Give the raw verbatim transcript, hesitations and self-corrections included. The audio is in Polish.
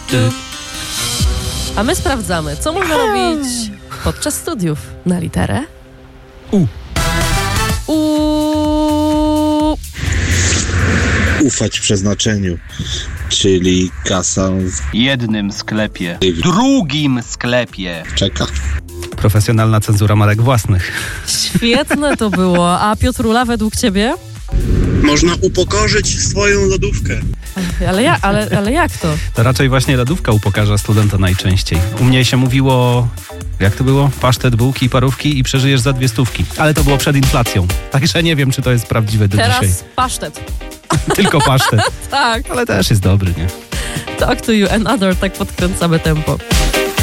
tu. A my sprawdzamy, co można robić podczas studiów na literę U. U. Ufać przeznaczeniu, czyli kasa w jednym sklepie, w drugim sklepie. czeka. Profesjonalna cenzura marek własnych. Świetne to było. A Piotrula, według ciebie? Można upokorzyć swoją lodówkę. Ale, ja, ale, ale jak to? To raczej właśnie lodówka upokarza studenta najczęściej. U mnie się mówiło, jak to było? Pasztet, bułki, parówki i przeżyjesz za dwie stówki. Ale to było przed inflacją. Także nie wiem, czy to jest prawdziwe do Teraz dzisiaj. pasztet. Tylko pasztet. Tak. Ale też jest dobry, nie? Talk to you and other, tak podkręcamy tempo.